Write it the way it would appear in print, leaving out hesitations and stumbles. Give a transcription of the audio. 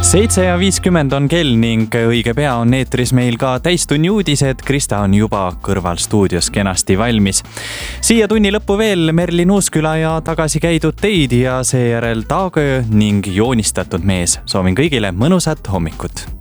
7:50 on kell ning õige pea on eetris meil ka täistunni uudised. Krista on juba kõrval stuudios kenasti valmis. Siia tunni lõppu veel Merlin Uusküla ja tagasi käidud teid ja seejärel Taagöö ning joonistatud mees. Soovin kõigile mõnusat hommikut.